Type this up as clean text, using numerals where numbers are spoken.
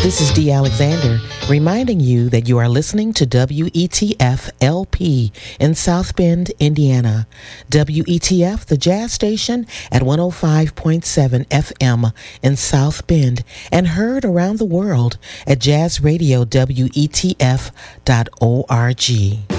This is Dee Alexander reminding you that you are listening to WETF LP in South Bend, Indiana. WETF, the jazz station at 105.7 FM in South Bend and heard around the world at jazzradiowetf.org.